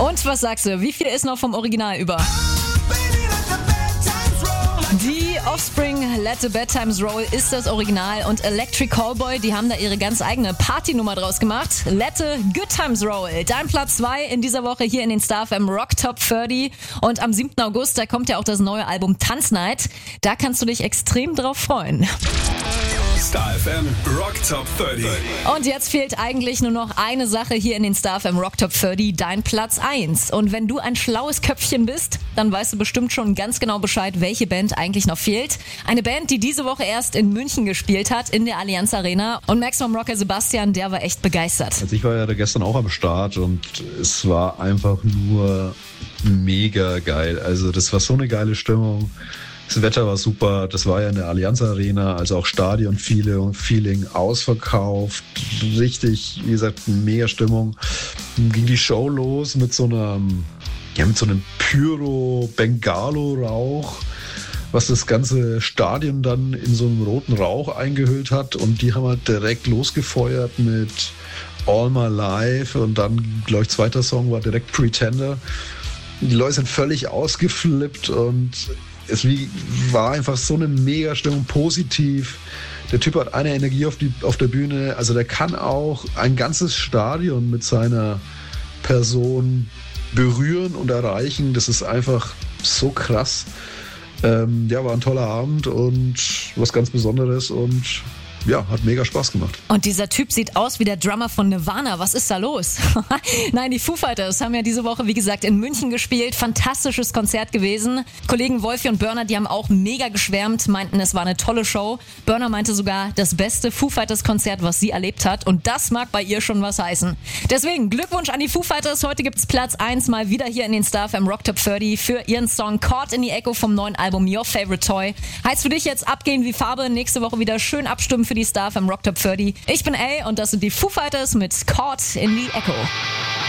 Und was sagst du, wie viel ist noch vom Original über? Die Offspring Let the Bad Times Roll ist das Original und Electric Callboy, die haben da ihre ganz eigene Partynummer draus gemacht. Let the Good Times Roll. Dein Platz 2 in dieser Woche hier in den Star FM Rock Top 30 und am 7. August, da kommt ja auch das neue Album Tanznight. Da kannst du dich extrem drauf freuen. Star FM Rock Top 30. Und jetzt fehlt eigentlich nur noch eine Sache hier in den Star FM Rock Top 30, dein Platz 1. Und wenn du ein schlaues Köpfchen bist, dann weißt du bestimmt schon ganz genau Bescheid, welche Band eigentlich noch fehlt. Eine Band, die diese Woche erst in München gespielt hat, in der Allianz Arena. Und Max vom Rocker Sebastian, der war echt begeistert. Also ich war ja da gestern auch am Start und es war einfach nur mega geil. Also das war so eine geile Stimmung. Das Wetter war super, das war ja in der Allianz Arena, also auch Stadion-Feeling ausverkauft, richtig, wie gesagt, mega Stimmung. Dann ging die Show los mit so einem Pyro-Bengalo-Rauch, was das ganze Stadion dann in so einen roten Rauch eingehüllt hat und die haben halt direkt losgefeuert mit All My Life und dann, glaube ich, zweiter Song war direkt Pretender. Die Leute sind völlig ausgeflippt und es war einfach so eine Mega-Stimmung, positiv. Der Typ hat eine Energie auf der Bühne. Also der kann auch ein ganzes Stadion mit seiner Person berühren und erreichen. Das ist einfach so krass. War ein toller Abend und was ganz Besonderes und ja, hat mega Spaß gemacht. Und dieser Typ sieht aus wie der Drummer von Nirvana. Was ist da los? Nein, die Foo Fighters haben ja diese Woche, wie gesagt, in München gespielt. Fantastisches Konzert gewesen. Kollegen Wolfi und Burner, die haben auch mega geschwärmt, meinten, es war eine tolle Show. Burner meinte sogar, das beste Foo Fighters Konzert, was sie erlebt hat. Und das mag bei ihr schon was heißen. Deswegen Glückwunsch an die Foo Fighters. Heute gibt's Platz 1 mal wieder hier in den Star FM Rock Top 30 für ihren Song Caught in the Echo vom neuen Album Your Favorite Toy. Heißt für dich jetzt abgehen wie Farbe. Nächste Woche wieder schön abstimmen für die Star FM Rock Top 30. Ich bin A und das sind die Foo Fighters mit Caught in the Echo.